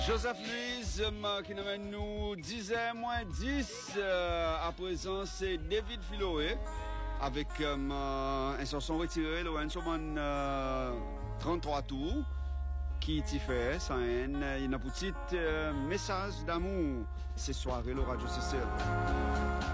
Joseph Louise qui nous amène nous 10h-10. À présent, c'est David Philoé avec un chanson retiré, le Ensoman 33 tours qui t'y fait, ça il y a un petit message d'amour. C'est soirée, le Radio CCL.